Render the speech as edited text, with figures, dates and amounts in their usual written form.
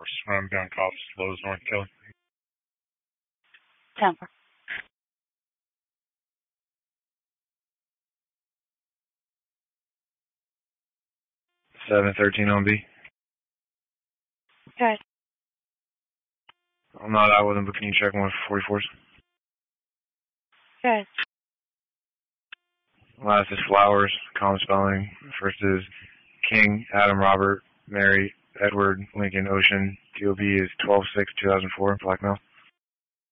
Just running down cops, Lowe's, North Kelly. 10-4. 713 on B. Okay. I'm not out with him, but can you check 144s? Okay. Last is Flowers, common spelling. First is King, Adam, Robert, Mary, Edward, Lincoln, Ocean. DOB is 12/6/2004, blackmail.